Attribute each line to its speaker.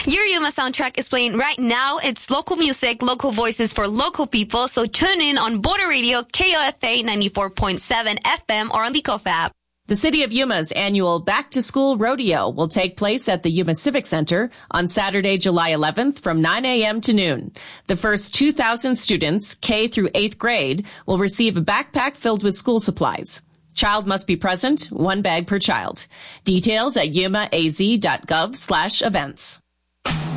Speaker 1: Your Yuma soundtrack is playing right now. It's local music, local voices for local people. So tune in on Border Radio, KOFA 94.7 FM or on the KOFA app.
Speaker 2: The City of Yuma's annual Back to School Rodeo will take place at the Yuma Civic Center on Saturday, July 11th from 9 a.m. to noon. The first 2,000 students, K through 8th grade, will receive a backpack filled with school supplies. Child must be present, 1 bag per child. Details at yumaaz.gov/events.